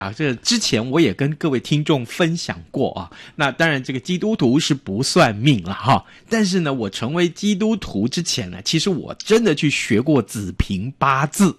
这之前我也跟各位听众分享过啊。那当然这个基督徒是不算命了哈，但是呢我成为基督徒之前呢，其实我真的去学过子平八字。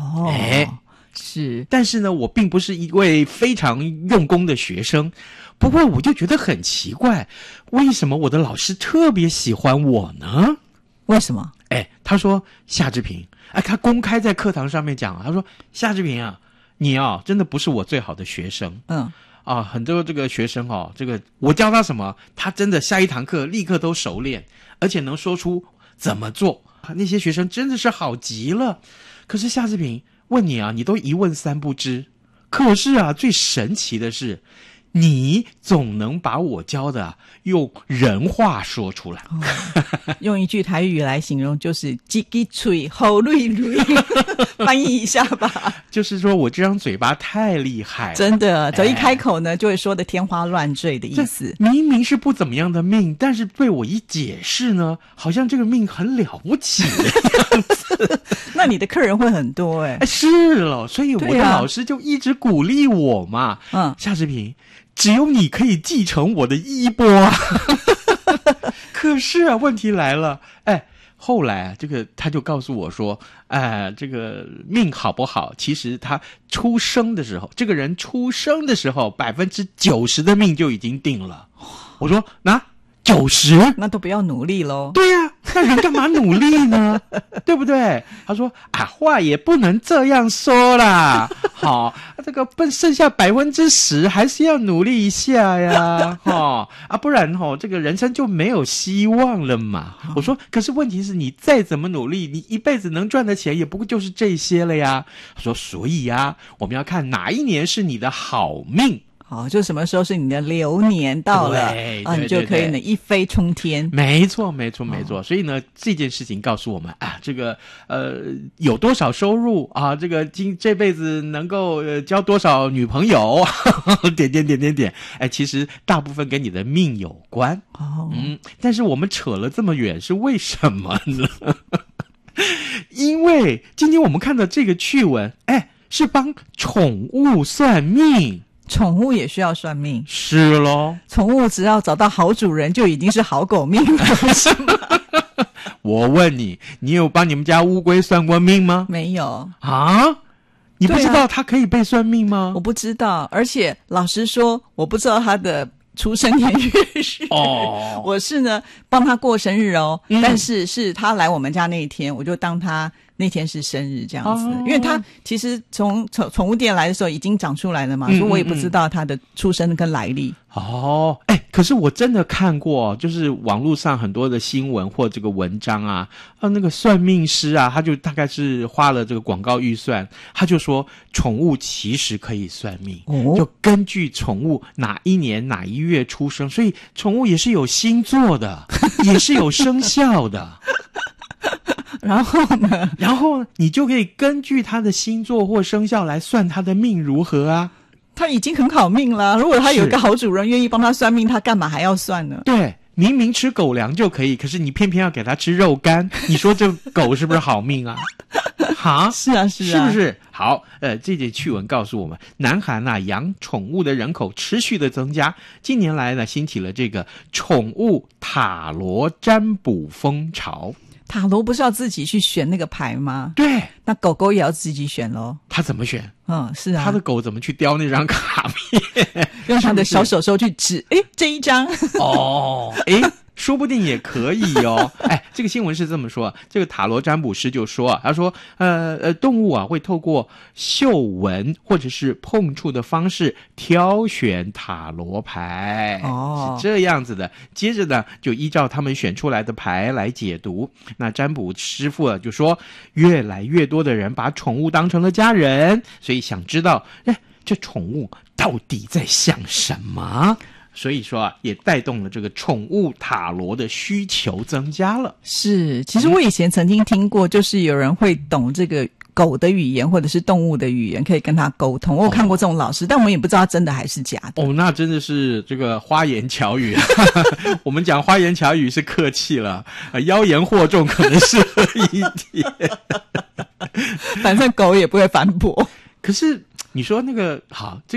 是， 但是呢我并不是一位非常用功的学生，不过我就觉得很奇怪，为什么我的老师特别喜欢我呢？ 为什么？ 他说夏志平，他公开在课堂上面讲，他说夏志平啊，你啊真的不是我最好的学生。很多这个学生这个我教他什么，他真的下一堂课立刻都熟练，而且能说出怎么做，那些学生真的是好极了。可是夏志平问你啊，你都一问三不知，可是啊最神奇的是你总能把我教的用人话说出来。 用一句台语来形容就是叽叽嘴好累累，翻译一下吧。 就是说我这张嘴巴太厉害了， 真的，只要一开口呢，就会说的天花乱坠的意思。 明明是不怎么样的命，但是被我一解释呢，好像这个命很了不起的样子。 那你的客人会很多是了，所以我的老师就一直鼓励我嘛。夏志平，只有你可以继承我的衣钵啊。可是啊，问题来了，后来这个他就告诉我说，这个命好不好，其实他出生的时候，这个人出生的时候90%的命就已经定了。我说90%， 那都不要努力咯。 对啊，那人干嘛努力呢？对不对？他说话也不能这样说啦。好，这个剩下10%还是要努力一下呀。不然这个人生就没有希望了嘛。我说可是问题是你再怎么努力，你一辈子能赚的钱也不过就是这些了呀。他说所以啊，我们要看哪一年是你的好命。 就什么时候是你的流年到了你就可以呢一飞冲天。 没错没错没错。所以呢这件事情告诉我们这个有多少收入这个这辈子能够交多少女朋友点点点点点其实大部分跟你的命有关。但是我们扯了这么远是为什么呢？因为今天我们看到这个趣闻是帮宠物算命。 宠物也需要算命？ 是咯， 宠物只要找到好主人就已经是好狗命了，是吗？ 我问你，你有帮你们家乌龟算过命吗？ 没有你不知道它可以被算命吗？ 我不知道，而且老实说我不知道它的出生年月日。我是呢帮他过生日但是是他来我们家那一天，我就当他那天是生日这样子。因为他其实从宠物店来的时候已经长出来了嘛，所以我也不知道他的出生跟来历。 可是我真的看过，就是网络上很多的新闻或这个文章那个算命师他就大概是花了这个广告预算，他就说宠物其实可以算命，就根据宠物哪一年哪一月出生，所以宠物也是有星座的，也是有生肖的。然后你就可以根据他的星座或生肖来算他的命如何啊。 他已经很好命了，如果他有一个好主人愿意帮他算命，他干嘛还要算呢？ 对，明明吃狗粮就可以，可是你偏偏要给他吃肉干，你说这狗是不是好命啊？ 是啊是不是？好，这件趣闻告诉我们，南韩养宠物的人口持续的增加，近年来呢兴起了这个宠物塔罗占卜风潮。 塔罗不是要自己去选那个牌吗？ 对， 那狗狗也要自己选咯。 他怎么选？ 是啊， 他的狗怎么去叼那张卡片？ 用他的小手手去指，这一张说不定也可以这个新闻是这么说，这个塔罗占卜师就说他说动物会透过嗅闻或者是碰触的方式挑选塔罗牌，是这样子的。接着呢就依照他们选出来的牌来解读。那占卜师傅就说，越来越多的人把宠物当成了家人，所以想知道这宠物到底在想什么，所以说也带动了这个宠物塔罗的需求增加了。 是，其实我以前曾经听过，就是有人会懂这个狗的语言或者是动物的语言，可以跟他沟通。我有看过这种老师，但我们也不知道真的还是假的。 那真的是这个花言巧语。我们讲花言巧语是客气了，妖言惑众可能适合一点。 反正狗也不会反驳。 可是你说那个好，